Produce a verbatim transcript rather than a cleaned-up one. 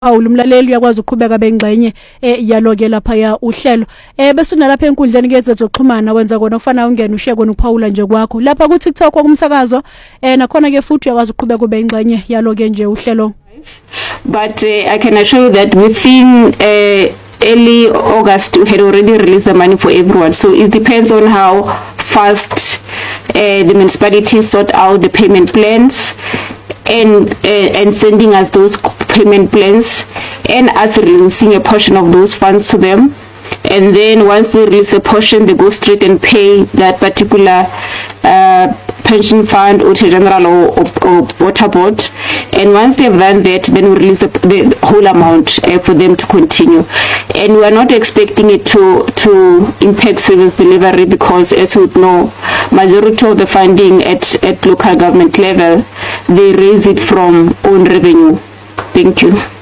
awula umlaleli uyakwazi ukuqhubeka bengxenye yaloke lapha ya uhlelo eh bese unalapha enkundleni keze zoxhumana wenza kona kufana ungena ushiye kona uPaula nje kwakho lapha ku TikTok kwakumsakazo eh nakhona ke futhi uyakwazi ukuqhubeka bengxenye yaloke nje uhlelo. But uh, I can assure you that within uh, early August we had already released the money for everyone, so it depends on how fast uh, the municipalities sort out the payment plans and uh, and sending us those payment plans and us releasing a portion of those funds to them. And then once they release a portion, they go straight and pay that particular uh, pension fund or general or, or, or water board. And once they've done that, then we release the, the whole amount uh, for them to continue. And we are not expecting it to to impact service delivery because, as you know, majority of the funding at, at local government level, they raise it from own revenue. Thank you.